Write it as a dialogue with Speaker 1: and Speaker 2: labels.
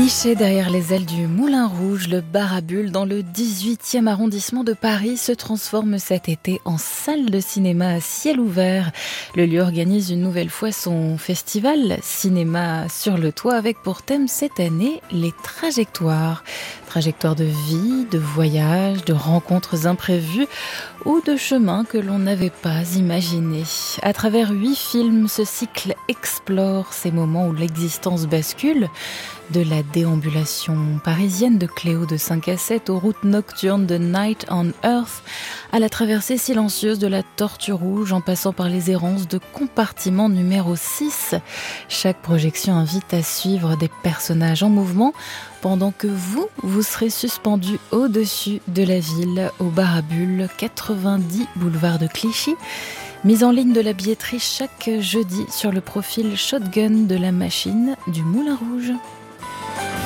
Speaker 1: Niché derrière les ailes du Moulin Rouge, le bar à bulles dans le 18e arrondissement de Paris se transforme cet été en salle de cinéma à ciel ouvert. Le lieu organise une nouvelle fois son festival Cinéma sur le toit avec pour thème cette année les trajectoires. Trajectoires de vie, de voyages, de rencontres imprévues ou de chemins que l'on n'avait pas imaginés. À travers 8 films, ce cycle explore ces moments où l'existence bascule, de la déambulation parisienne de Cléo de 5 à 7 aux routes nocturnes de Night on Earth, à la traversée silencieuse de la Tortue Rouge en passant par les errances de compartiment numéro 6. Chaque projection invite à suivre des personnages en mouvement pendant que vous serez suspendu au-dessus de la ville au bar à bulles 90 boulevard de Clichy. Mise en ligne de la billetterie chaque jeudi sur le profil Shotgun de la machine du Moulin Rouge.